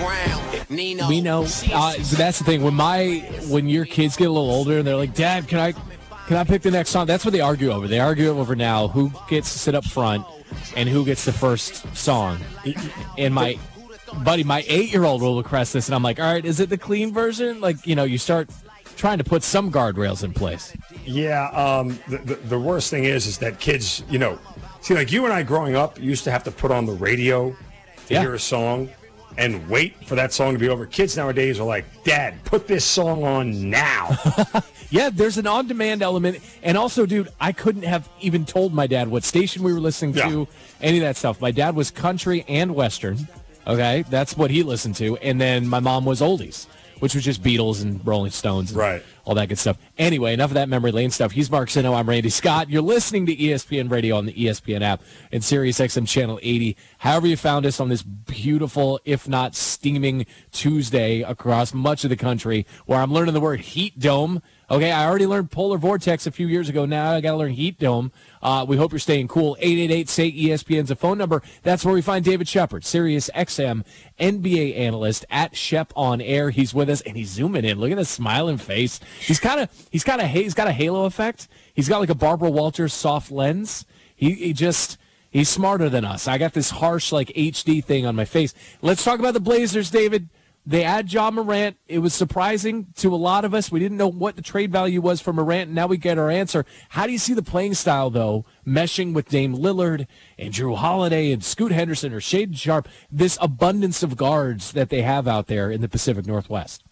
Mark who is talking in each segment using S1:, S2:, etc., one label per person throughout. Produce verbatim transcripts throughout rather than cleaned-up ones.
S1: We know. Uh, so that's the thing. When my when your kids get a little older and they're like, Dad, can I can I pick the next song? That's what they argue over. They argue over now who gets to sit up front and who gets the first song. And my buddy, my eight-year-old will request this, and I'm like, all right, is it the clean version? Like, you know, you start trying to put some guardrails in place.
S2: Yeah. Um, the, the the worst thing is, is that kids, you know, see, like you and I growing up used to have to put on the radio to
S1: Yeah.
S2: hear a song and wait for that song to be over. Kids nowadays are like, Dad, put this song on now.
S1: Yeah, there's an on-demand element. And also, dude, I couldn't have even told my dad what station we were listening to,
S2: Yeah.
S1: any of that stuff. My dad was country and Western, okay? That's what he listened to. And then my mom was oldies, which was just Beatles and Rolling Stones and
S2: Right.
S1: all that good stuff. Anyway, enough of that memory lane stuff. He's Mark Sino. I'm Randy Scott. You're listening to E S P N Radio on the E S P N app and Sirius X M Channel eighty. However you found us on this beautiful, if not steaming, Tuesday across much of the country, where I'm learning the word heat dome. Okay, I already learned polar vortex a few years ago. Now I got to learn heat dome. Uh, we hope you're staying cool. eight eight eight, S A Y, E S P N's a phone number. That's where we find David Shepard, Sirius X M N B A analyst at Shep on Air. He's with us, and he's zooming in. Look at his smiling face. He's kind of he's kind of he's got a halo effect. He's got like a Barbara Walters soft lens. He, he just he's smarter than us. I got this harsh like H D thing on my face. Let's talk about the Blazers, David. They add Ja Morant. It was surprising to a lot of us. We didn't know what the trade value was for Morant, and now we get our answer. How do you see the playing style, though, meshing with Dame Lillard and Drew Holiday and Scoot Henderson or Shaedon Sharpe, this abundance of guards that they have out there in the Pacific Northwest?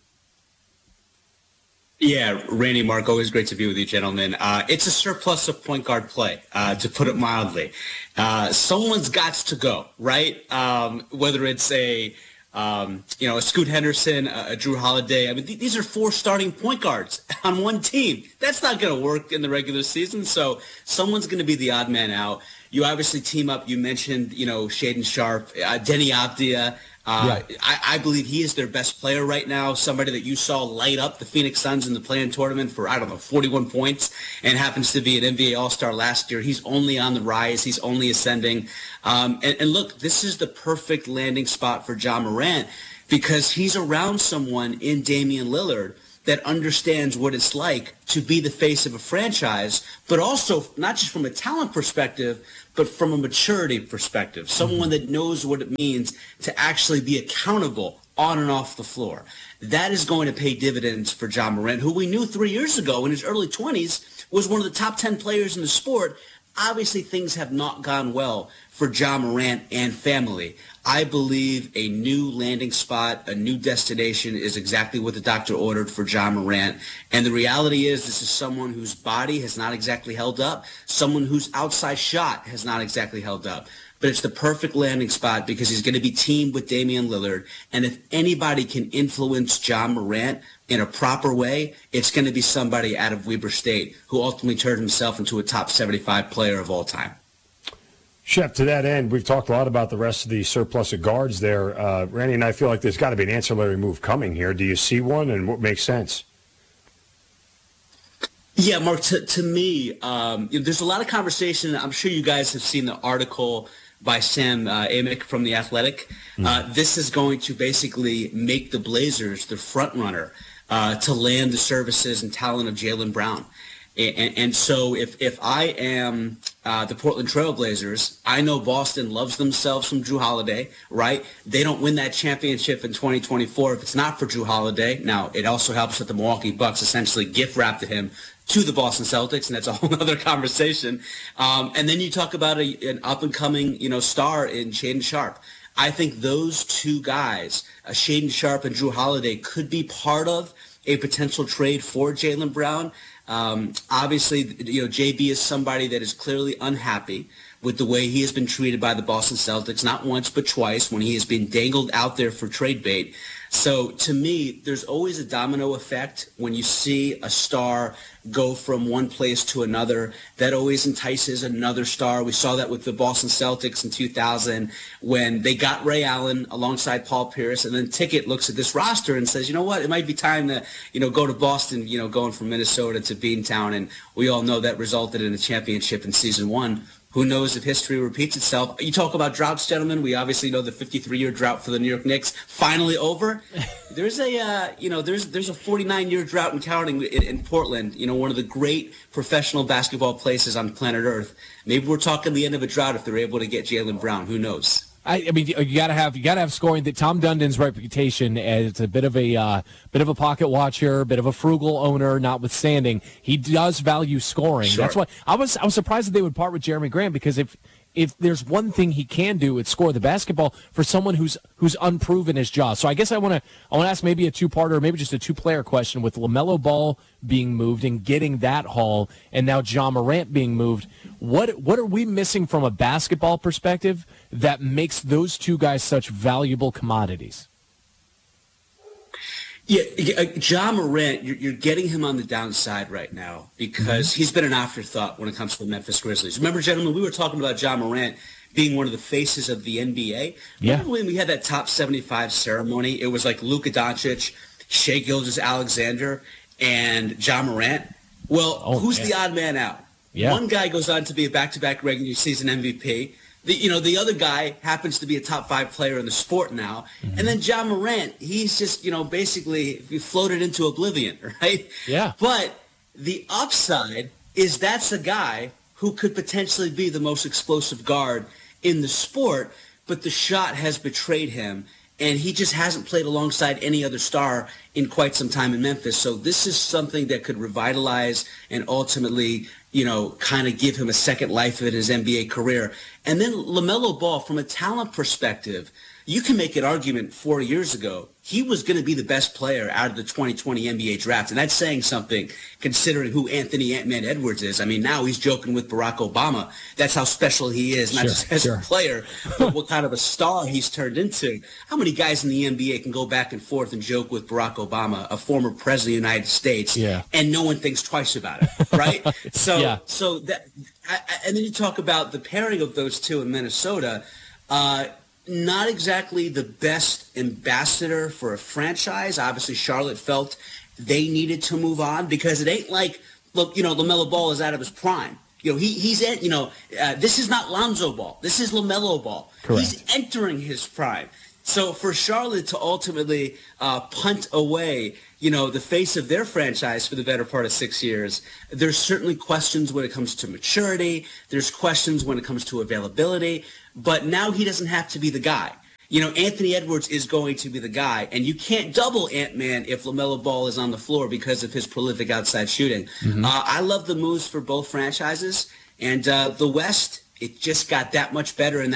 S3: Yeah, Randy, Mark, always great to be with you, gentlemen. Uh, it's a surplus of point guard play, uh, to put it mildly. Uh, someone's got to go, right? Um, whether it's a... Um, you know, a Scoot Henderson, a, a Drew Holiday. I mean, th- these are four starting point guards on one team. That's not going to work in the regular season. So someone's going to be the odd man out. You obviously team up. You mentioned, you know, Shaedon Sharpe, uh, Denny Avdia. Uh, yeah. I, I believe he is their best player right now, somebody that you saw light up the Phoenix Suns in the play-in tournament for, I don't know, forty-one points, and happens to be an N B A All-Star last year. He's only on the rise. He's only ascending. Um, and, and look, this is the perfect landing spot for Ja Morant because he's around someone in Damian Lillard that understands what it's like to be the face of a franchise, but also not just from a talent perspective, but from a maturity perspective, someone that knows what it means to actually be accountable on and off the floor. That is going to pay dividends for Ja Morant, who we knew three years ago in his early twenties was one of the top ten players in the sport. Obviously, things have not gone well for Ja Morant and family. I believe a new landing spot, a new destination is exactly what the doctor ordered for Ja Morant. And the reality is this is someone whose body has not exactly held up, someone whose outside shot has not exactly held up. But it's the perfect landing spot because he's going to be teamed with Damian Lillard. And if anybody can influence Ja Morant in a proper way, it's going to be somebody out of Weber State who ultimately turned himself into a top seventy-five player of all time.
S2: Shep, to that end, we've talked a lot about the rest of the surplus of guards there. Uh, Randy and I feel like there's got to be an ancillary move coming here. Do you see one, and what makes sense?
S3: Yeah, Mark, to, to me, um, you know, there's a lot of conversation. I'm sure you guys have seen the article by Sam uh, Amick from The Athletic. Mm. Uh, this is going to basically make the Blazers the front runner uh, to land the services and talent of Jaylen Brown. And, and so if, if I am uh, the Portland Trail Blazers, I know Boston loves themselves from Drew Holiday, right? They don't win that championship in twenty twenty-four if it's not for Drew Holiday. Now, it also helps that the Milwaukee Bucks essentially gift-wrapped him to the Boston Celtics, and that's a whole other conversation. Um, and then you talk about a, an up-and-coming, you know, star in Shaedon Sharpe. I think those two guys, uh, Shaedon Sharpe and Drew Holiday, could be part of a potential trade for Jaylen Brown. Um, obviously, you know, J B is somebody that is clearly unhappy with the way he has been treated by the Boston Celtics, not once but twice when he has been dangled out there for trade bait. So to me, there's always a domino effect when you see a star go from one place to another. That always entices another star. We saw that with the Boston Celtics in two thousand when they got Ray Allen alongside Paul Pierce, and then Ticket looks at this roster and says, you know what, it might be time to, you know, go to Boston, you know, going from Minnesota to Beantown, and we all know that resulted in a championship in season one. Who knows if history repeats itself? You talk about droughts, gentlemen. We obviously know the fifty-three-year drought for the New York Knicks finally over. There's a, uh, you know, there's there's a forty-nine-year drought and counting in, in Portland. You know, one of the great professional basketball places on planet Earth. Maybe we're talking the end of a drought if they're able to get Jaylen Brown. Who knows?
S1: I, I mean, you gotta have you gotta have scoring. That Tom Dundon's reputation as a bit of a uh, bit of a pocket watcher, bit of a frugal owner, notwithstanding, he does value scoring.
S3: Sure.
S1: That's why I was I was surprised that they would part with Jeremy Grant, because if if there's one thing he can do, it's score the basketball for someone who's who's unproven his jaw. So I guess I want to I want to ask maybe a two-parter, maybe just a two-player question with LaMelo Ball being moved and getting that haul, and now Ja Morant being moved. What what are we missing from a basketball perspective that makes those two guys such valuable commodities?
S3: Yeah, uh, Ja Morant, you're, you're getting him on the downside right now because mm-hmm. he's been an afterthought when it comes to the Memphis Grizzlies. Remember, gentlemen, we were talking about Ja Morant being one of the faces of the N B A.
S1: Yeah.
S3: Remember when we had that top seventy-five ceremony? It was like Luka Doncic, Shai Gilgeous-Alexander, and Ja Morant. Well,
S1: oh,
S3: who's
S1: yeah.
S3: the odd man out?
S1: Yeah.
S3: One guy goes on to be a back-to-back regular season M V P. The, you know, the other guy happens to be a top five player in the sport now. Mm-hmm. And then Ja Morant, he's just, you know, basically floated into oblivion, right?
S1: Yeah.
S3: But the upside is that's a guy who could potentially be the most explosive guard in the sport, but the shot has betrayed him. And he just hasn't played alongside any other star in quite some time in Memphis. So this is something that could revitalize and ultimately, you know, kind of give him a second life in his N B A career. And then LaMelo Ball, from a talent perspective, you can make an argument four years ago, he was going to be the best player out of the twenty twenty N B A draft. And that's saying something considering who Anthony Ant-Man Edwards is. I mean, now he's joking with Barack Obama. That's how special he is, not
S1: Sure,
S3: just as
S1: sure.
S3: a player, but what kind of a star he's turned into. How many guys in the N B A can go back and forth and joke with Barack Obama, a former president of the United States,
S1: Yeah.
S3: and no one thinks twice about it, right? So,
S1: Yeah.
S3: so that, I, I, and then you talk about the pairing of those two in Minnesota. Uh, Not exactly the best ambassador for a franchise. Obviously, Charlotte felt they needed to move on because it ain't like, look, you know, LaMelo Ball is out of his prime. You know, he he's at, you know, uh, this is not Lonzo Ball. This is LaMelo Ball.
S1: Correct.
S3: He's entering his prime. So for Charlotte to ultimately uh, punt away, you know, the face of their franchise for the better part of six years, there's certainly questions when it comes to maturity. There's questions when it comes to availability. But now he doesn't have to be the guy. You know, Anthony Edwards is going to be the guy, and you can't double Ant-Man if LaMelo Ball is on the floor because of his prolific outside shooting. Mm-hmm. Uh, I love the moves for both franchises, and uh, the West, it just got that much better in